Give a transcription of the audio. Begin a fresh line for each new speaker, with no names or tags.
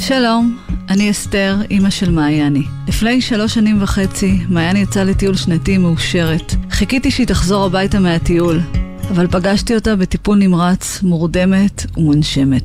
שלום, אני אסתר, אמא של מעייני. לפני 3.5 שנים, מעייני יצאה לטיול שנתי מאושרת. חיכיתי שהיא תחזור הביתה מהטיול, אבל פגשתי אותה בטיפול נמרץ, מורדמת ומונשמת.